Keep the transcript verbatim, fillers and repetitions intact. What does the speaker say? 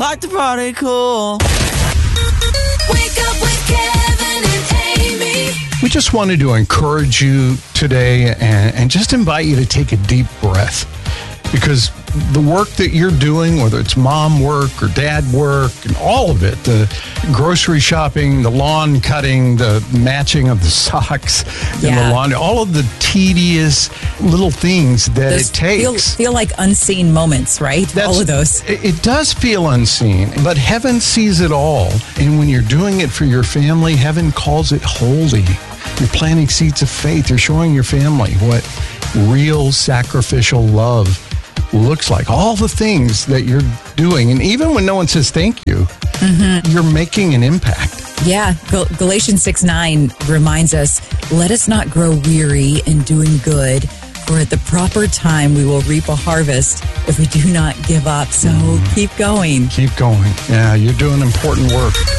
like to party cool. Wake up with Kevin and Amy. We just wanted to encourage you today and, and just invite you to take a deep breath, because the work that you're doing, whether it's mom work or dad work and all of it, the grocery shopping, the lawn cutting, the matching of the socks Yeah. and the lawn, all of the tedious little things that Those it takes. Feel, feel like unseen moments, right? That's- all of those. It, it does feel unseen, but heaven sees it all. And when you're doing it for your family, heaven calls it holy. You're planting seeds of faith. You're showing your family what real sacrificial love looks like. All the things that you're doing. And even when no one says thank you, mm-hmm. you're making an impact. Yeah, Gal- Galatians six nine reminds us, let us not grow weary in doing good, for at the proper time we will reap a harvest if we do not give up. So Mm. keep going. Keep going. Yeah, you're doing important work.